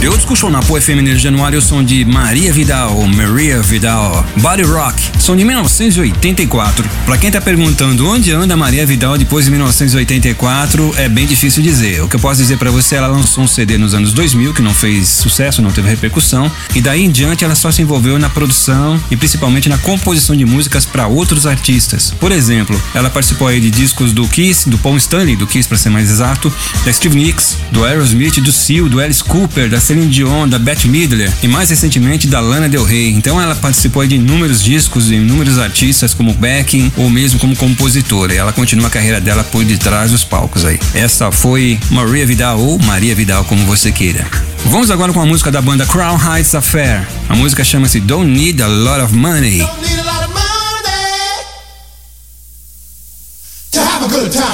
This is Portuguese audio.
The Old School Show na Pô FM de januário, o som de Maria Vidal, Body Rock, som de 1984. Pra quem tá perguntando onde anda Maria Vidal depois de 1984, é bem difícil dizer. O que eu posso dizer pra você, ela lançou um CD nos anos 2000 que não fez sucesso, não teve repercussão, e daí em diante ela só se envolveu na produção e principalmente na composição de músicas pra outros artistas. Por exemplo, ela participou aí de discos do Kiss, do Paul Stanley, do Kiss pra ser mais exato, da Stevie Nicks, do Aerosmith, do Seal, do Alice Cooper, da Celine Dion, da Bette Midler e mais recentemente da Lana Del Rey. Então ela participou de inúmeros discos de inúmeros artistas como backing ou mesmo como compositora, e ela continua a carreira dela por detrás dos palcos aí. Essa foi Maria Vidal, ou Maria Vidal, como você queira. Vamos agora com a música da banda Crown Heights Affair. A música chama-se Don't Need a Lot of Money.